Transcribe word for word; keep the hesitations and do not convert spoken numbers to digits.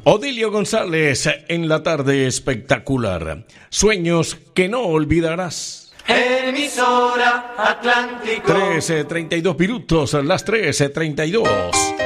Odilio González en la tarde espectacular. Sueños que no olvidarás. Emisora Atlántico. trece treinta y dos minutos, las trece treinta y dos.